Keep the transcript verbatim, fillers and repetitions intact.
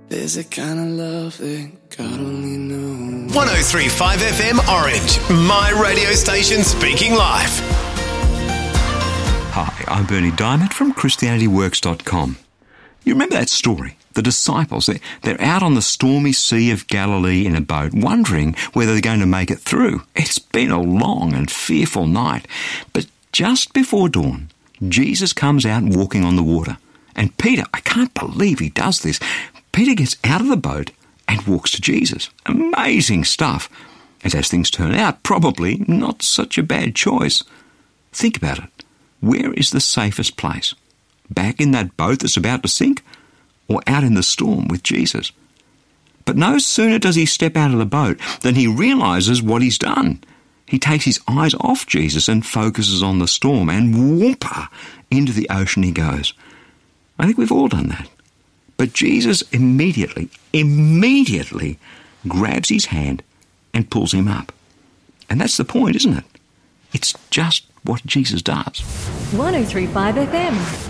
There's a kind of love that God only knows. one oh three point five F M Orange, my radio station speaking life. Hi, I'm Bernie Diamond from Christianity Works dot com. You remember that story? The disciples, they're, they're out on the stormy Sea of Galilee in a boat, wondering whether they're going to make it through. It's been a long and fearful night. But just before dawn, Jesus comes out walking on the water. And Peter, I can't believe he does this, Peter gets out of the boat and walks to Jesus. Amazing stuff. And as things turn out, probably not such a bad choice. Think about it. Where is the safest place? Back in that boat that's about to sink? Or out in the storm with Jesus? But no sooner does he step out of the boat than he realises what he's done. He takes his eyes off Jesus and focuses on the storm, and whoompa, into the ocean he goes. I think we've all done that. But Jesus immediately, immediately grabs his hand and pulls him up. And that's the point, isn't it? It's just what Jesus does. one oh three point five F M.